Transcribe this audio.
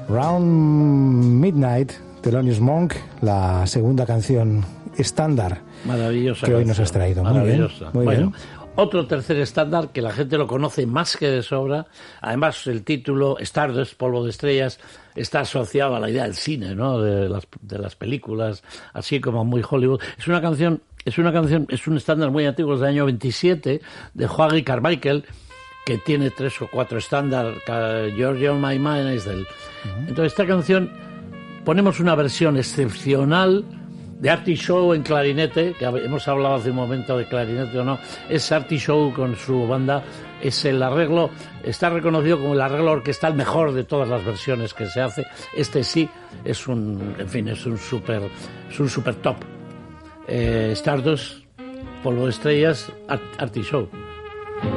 Round Midnight, Thelonious Monk, la segunda canción estándar maravillosa que hoy canción, nos has traído. Maravillosa. Muy bien. Otro tercer estándar que la gente lo conoce más que de sobra. Además, el título Stardust, polvo de estrellas, está asociado a la idea del cine, ¿no? De las películas, así como muy Hollywood. Es un estándar muy antiguo, es del año 27, de Hoaggy Carmichael, que tiene 3 o 4 estándares. Georgia on My Mind es del... Entonces, esta canción, ponemos una versión excepcional de Artie Shaw en clarinete, que hemos hablado hace un momento de clarinete o no. Es Artie Shaw con su banda. Es el arreglo, está reconocido como el arreglo orquestal mejor de todas las versiones que se hace. Este sí es un super top. Stardust, polvo de estrellas, Artie Shaw.